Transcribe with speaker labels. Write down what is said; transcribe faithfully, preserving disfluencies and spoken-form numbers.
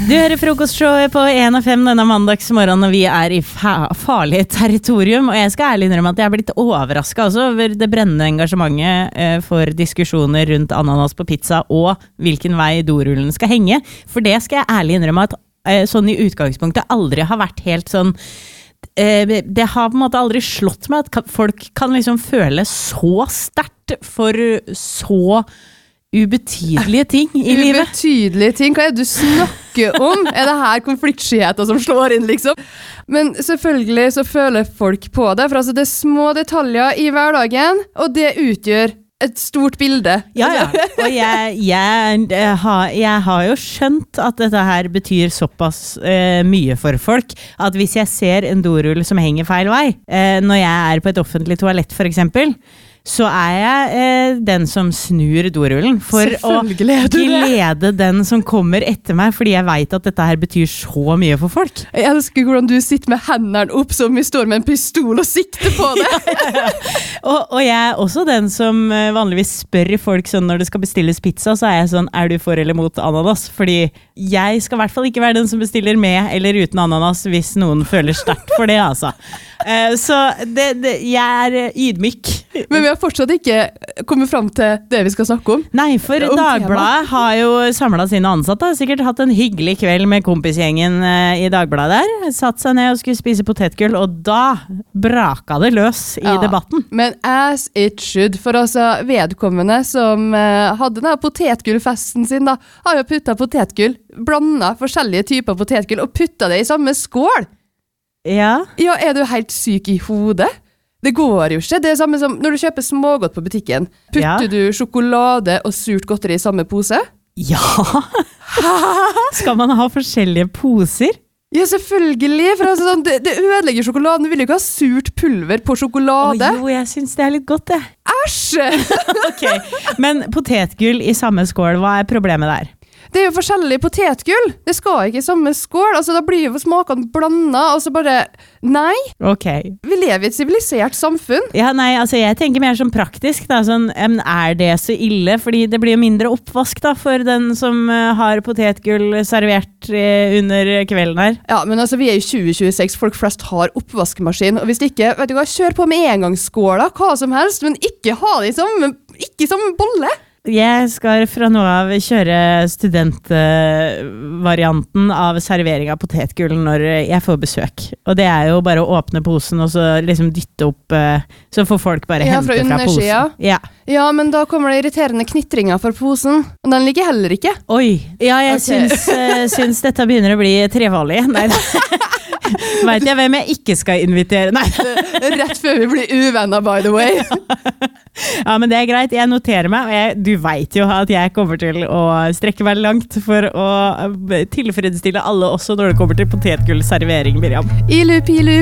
Speaker 1: Du hører frokostshowet på en av fem denne mandagsmorgen, og vi er i fa- farlig territorium, og jeg skal ærlig innrømme at jeg har blitt overrasket også over det brennende engasjementet eh, for diskusjoner rundt ananas på pizza og hvilken vei dorullen skal henge, for det skal jeg ærlig innrømme at eh, sånn i utgangspunktet aldri har vært helt sånn. Eh, det har på en måte aldri slått meg at folk kan liksom føle så sterkt for så ubetydelige ting i livet.
Speaker 2: Ubetydelige ting? Hva er det du snakker om? Er det her konfliktskyheter som slår inn, liksom? Men selvfølgelig så føler folk på det, for altså det er små detaljer i hverdagen, og det utgjør et stort bilde.
Speaker 1: Ja, ja. Og jeg, jeg, jeg, har, jeg har jo skjønt at dette her betyr såpass eh, mye for folk, at hvis jeg ser en dorull som henger feil vei, eh, når jeg er på et offentlig toalett for eksempel, så er jeg eh, den som snur dorullen for å glede den som kommer etter meg, fordi jeg vet at dette her betyr så mye for folk.
Speaker 2: Jeg elsker hvordan du sitter med hendene opp som vi står med en pistol og sikter på det.
Speaker 1: og, og jeg er også den som vanligvis spør folk sånn når det skal bestilles pizza, så er jeg sånn, er du for eller mot ananas? Fordi jeg skal i hvert fall ikke være den som bestiller med eller uten ananas hvis noen føler sterkt for det, altså. Uh, så det, det, jeg er ydmyk.
Speaker 2: Men vi har fortsatt ikke kommet frem til det vi skal snakke om.
Speaker 1: Nei, for Dagbladet har jo samlet sine ansatte, sikkert hatt en hyggelig kveld med kompisgjengen uh, i Dagbladet der, satt seg ned og skulle spise potetgull, og da braka det løs i ja, debatten.
Speaker 2: Men as it should, for altså vedkommende som uh, hadde denne potetgullfesten sin da, har jo puttet potetgull, blandet forskjellige typer potetgull og puttet det i samme skål.
Speaker 1: Ja.
Speaker 2: Ja, er du helt syk i hodet? Det går jo ikke. Det er samme som når du kjøper smågodt på butikken. Putter ja. du sjokolade og surt godteri i samme pose?
Speaker 1: Ja. Skal man ha forskjellige poser?
Speaker 2: Ja, selvfølgelig. For altså, sånn, det, det ødelegger sjokoladen. Du vil jo ikke ha surt pulver på sjokolade.
Speaker 1: Å jo, jeg synes det er litt godt det.
Speaker 2: Æsj!
Speaker 1: Ok, men potetgull i samme skål, hva er problemet der?
Speaker 2: Det er jo forskjellig potetgull. Det skal ikke i samme skål. Altså, da blir jo smakene blandet, og så bare, nei.
Speaker 1: Ok.
Speaker 2: Vi lever i et sivilisert samfunn.
Speaker 1: Ja, nei, altså jeg tenker mer som praktisk, da, sånn, er det så ille? Fordi det blir jo mindre oppvask da, for den som uh, har potetgull servert uh, under kvelden her.
Speaker 2: Ja, men altså, vi er i tjue tjueseks, folk flest har oppvaskmaskin, og hvis ikke, vet du hva, kjør på med engangsskåla, hva som helst, men ikke ha det i samme, ikke i samme bolle.
Speaker 1: Jeg skal fra nå av kjøre studentvarianten av servering av potetgull når jeg får besøk. Og det er jo bare å åpne posen og så liksom dytte opp, så får folk bare
Speaker 2: ja,
Speaker 1: hente fra,
Speaker 2: fra
Speaker 1: posen. Ja.
Speaker 2: ja, men da kommer det irriterende knitringer for posen, og den ligger heller ikke.
Speaker 1: Oi, ja, jeg
Speaker 2: okay.
Speaker 1: syns, uh, syns dette begynner å bli trevelig. Nei, vet jeg hvem jeg ikke skal invitere? Nei.
Speaker 2: Rett før vi blir uvenner, by the way.
Speaker 1: Ja, men det er greit. Jeg noterer meg, og jeg, du vet jo at jeg kommer til å strekke meg langt for å tilfredsstille alle også når det kommer til potetgullservering, Miriam.
Speaker 2: Ilu, pilu.